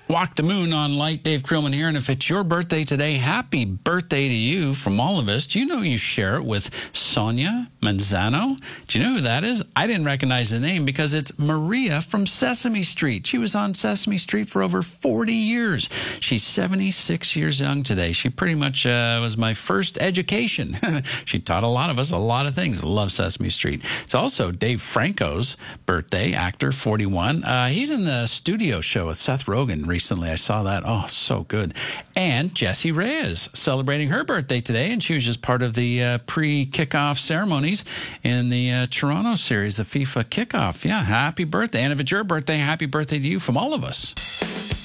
Walk the Moon on Light. Dave Creelman here. And if it's your birthday today, happy birthday to you from all of us. Do you know you share it with Sonia Manzano? Do you know who that is? I didn't recognize the name because it's Maria from Sesame Street. She was on Sesame Street for over 40 years. She's 76 years young today. She pretty much was my first education. She taught a lot of us a lot of things. Love Sesame Street. It's also Dave Franco's birthday, actor, 41. He's in the studio show with Seth Rogen recently. I saw that. Oh, so good. And Jessie Reyes celebrating her birthday today, and she was just part of the pre-kickoff ceremonies in the Toronto series, the FIFA kickoff. Yeah, happy birthday. And if it's your birthday, happy birthday to you from all of us.